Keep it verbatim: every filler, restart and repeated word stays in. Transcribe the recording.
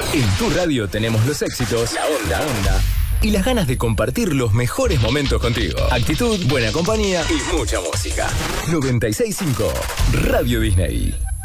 En tu radio tenemos los éxitos, la onda, onda y las ganas de compartir los mejores momentos contigo. Actitud, buena compañía y mucha música. noventa y seis punto cinco Radio Disney.